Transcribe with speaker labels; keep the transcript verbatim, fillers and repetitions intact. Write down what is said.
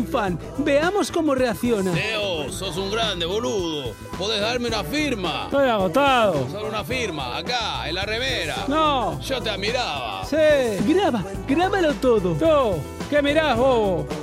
Speaker 1: fan. Veamos cómo reacciona.
Speaker 2: Teo, sos un grande, boludo. ¿Podés darme una firma?
Speaker 3: Estoy agotado.
Speaker 2: Solo una firma, acá, en la remera.
Speaker 3: No.
Speaker 2: Yo te admiraba.
Speaker 3: Sí.
Speaker 1: Graba, grábalo todo.
Speaker 3: Tú, ¿qué mirás, bobo?